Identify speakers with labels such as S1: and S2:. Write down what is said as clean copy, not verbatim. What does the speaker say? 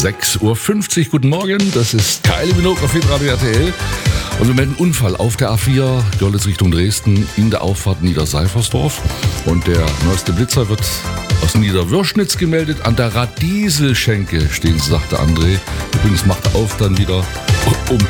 S1: 6.50 Uhr. Guten Morgen, das ist Kylie Minogue auf Radio RTL. Und wir melden Unfall auf der A4, Görlitz Richtung Dresden, in der Auffahrt Niederseifersdorf. Und der neueste Blitzer wird aus Niederwürschnitz gemeldet. An der Radieselschenke stehen sie, sagte André. Übrigens macht er auf dann wieder um